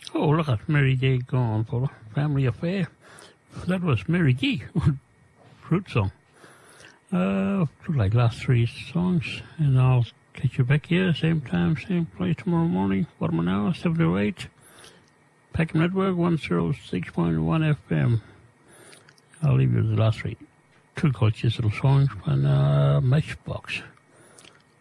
Oh, look at Mary G gone for a family affair. That was Mary G. Fruit song. Like last three songs, and I'll catch you back here, same time, same place tomorrow morning, bottom of an hour, 7 to 8. Peckham Network, 106.1 FM. I'll leave you with the last three. Two cultures little songs and Matchbox.